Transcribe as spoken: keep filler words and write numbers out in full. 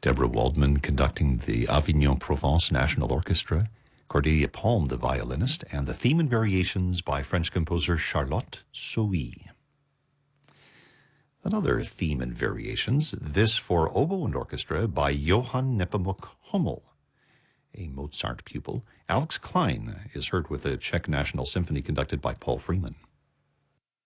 Deborah Waldman conducting the Avignon Provence National Orchestra, Cordelia Palm, the violinist, and the theme and variations by French composer Charlotte Sohi. Another theme and variations, this for oboe and orchestra by Johann Nepomuk Hummel, a Mozart pupil. Alex Klein is heard with the Czech National Symphony conducted by Paul Freeman.